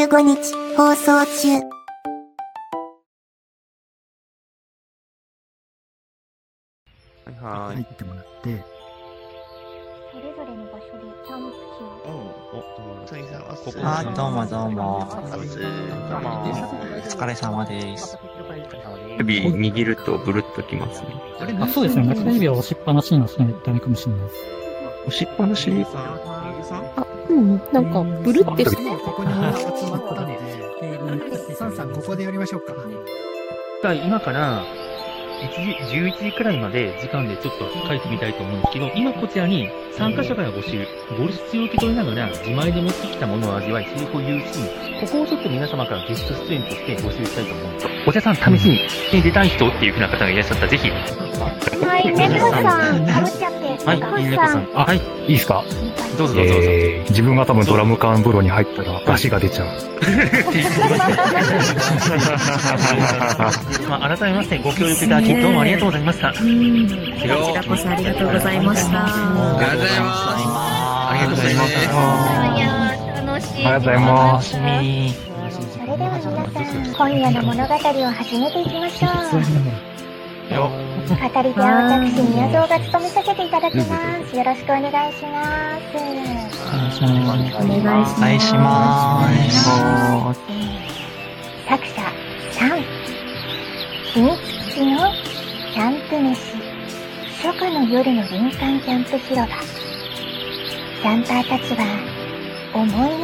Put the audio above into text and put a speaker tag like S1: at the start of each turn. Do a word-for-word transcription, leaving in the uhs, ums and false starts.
S1: じゅうごにち放送中。
S2: はい。
S3: 入ってもらって、
S1: それぞれの場所でキャンプしよう。
S2: お、トニーさんはここ
S4: はい、どうもどうも。
S2: そうです。どうも。
S4: お疲れ様です。
S5: 指握るとブルッときますね。
S6: あ、そうですね。中指を押しっぱなしにはしないとダメかもしれないです。
S5: 押しっぱなしに
S7: あ、うん、なんか、ブルってして。
S3: ここに集まったので、サンさんここでやりましょうか。
S8: 今からいちじ、じゅういちじくらいまで時間でちょっと書いてみたいと思うんですけど、今こちらに参加者から募集、ボルシチを受け取りながら自前で持ってきたものを味わい、セリフを言うシーン、ここをちょっと皆様からゲスト出演として募集したいと思うんですよ。お茶さん、試しに出たい人っていう風な方がいらっしゃったら、ぜひ。
S1: はい、猫さん、かぶっちゃって。
S8: はい、猫さん。
S9: あ、はい。いいですか？
S8: どうぞどうぞどうぞ。
S9: えー、自分が多分ドラム缶風呂に入ったら出汁が出ちゃう。
S8: まあ、改めましてご協力いただきどうもありがとうございました。こち
S7: らこそありがとうございました。
S2: ありがとうございます。
S8: ありがとうございます。
S1: いやー、楽しい。
S9: ありがとうございます。
S1: それでは皆さん、今夜の物語を始めていきましょう。語り手は私、宮蔵が務めさせていただきます。よろしくお願いします。
S6: お願いします。
S7: お願いします。
S4: お願いします。
S1: 作者さん、秘密基地のキャンプ飯、初夏の夜の林間キャンプ広場。キャンパーたちは思いの